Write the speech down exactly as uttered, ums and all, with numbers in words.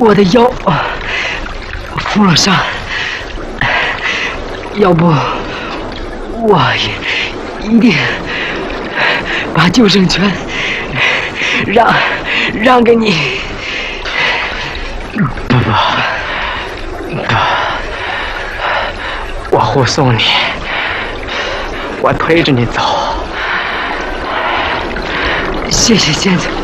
我的腰负了伤，要不我一定把救生圈让让给你。 不不不，我护送你，我推着你走。 谢谢先生。